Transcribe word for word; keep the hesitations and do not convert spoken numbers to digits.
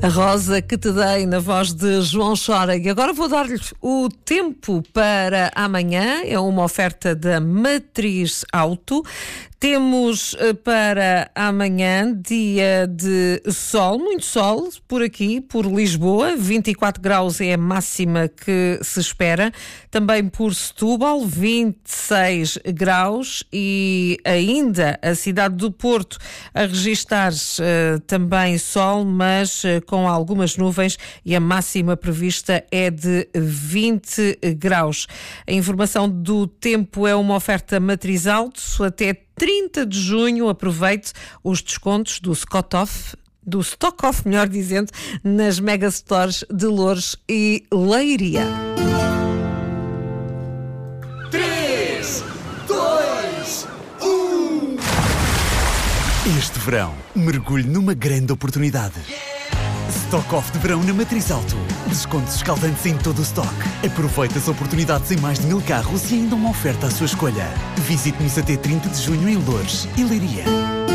A Rosa que te dei na voz de João Chora. E agora vou dar-lhe o tempo para amanhã. É uma oferta da Matriz Auto. Temos para amanhã dia de sol, muito sol por aqui, por Lisboa, vinte e quatro graus é a máxima que se espera. Também por Setúbal, vinte e seis graus, e ainda a cidade do Porto a registar uh, também sol, mas uh, com algumas nuvens, e a máxima prevista é de vinte graus. A informação do tempo é uma oferta Matriz Auto. Até trinta de junho aproveite os descontos do Scott Off, do Stock Off, melhor dizendo, nas Megastores de Loures e Leiria. três, dois, um. Este verão, mergulhe numa grande oportunidade. Stock Off de verão na Matriz Auto. Descontos escaldantes em todo o stock. Aproveite as oportunidades em mais de mil carros e ainda uma oferta à sua escolha. Visite-nos até trinta de junho em Loures e Leiria.